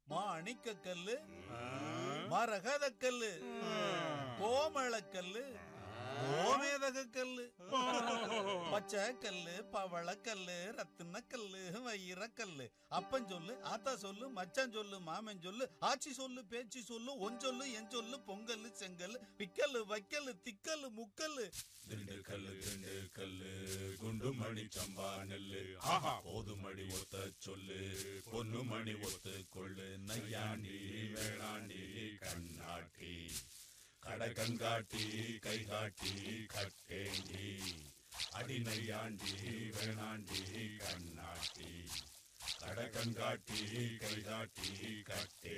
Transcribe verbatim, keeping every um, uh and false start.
மாணிக்க கல்லு, மரகத கல்லு, கோமள கல்லு, கோமேதக கல்லு, பச்சை கல்லு, பவள கல்லு, ரத்தின கல்லு, வைர கல்லு. அப்பன் சொல்லு, ஆத்தா சொல்லு, மச்சான் சொல்லு, மாமன் சொல்லு, ஆச்சி சொல்லு, பேச்சு சொல்லு, ஒன் சொல்லு, என் சொல்லு, பொங்கல் செங்கல், பிக்கல்லு, வைக்கல்லு, திக்கல்லு, முக்கல்லு. திண்டுக்கல்லு திண்டுக்கல்லு குண்டு மணி சம்பா நெல்லு போது மணி ஒத்த சொல்லு பொண்ணு மணி ஒத்து கொள்ளு நையாண்டி வேளாண்டி கண்ணாட்டி கடை கண்காட்டி கை காட்டி கட்டேண்டி அடி நையாண்டி வேளாண்டி கண்ணாட்டி கடை கண்காட்டி கை காட்டி கட்டே